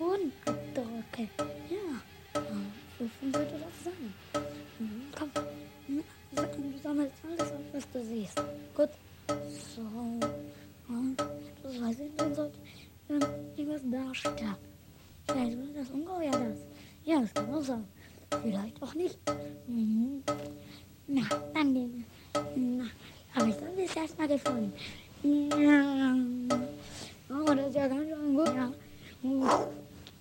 Und abdrücke. Ja, so sollte das sein. Komm, du sammelst alles auf, was du siehst. Gut. So. Und das weiß ich, dann sollte irgendwas darstellen. Vielleicht war das Ungeheuer das. Ja, das kann auch sein. Vielleicht auch nicht. Na, dann den. Na, habe ich das jetzt erstmal gefunden. Ja. Oh, das ist ja ganz schön gut. Ja.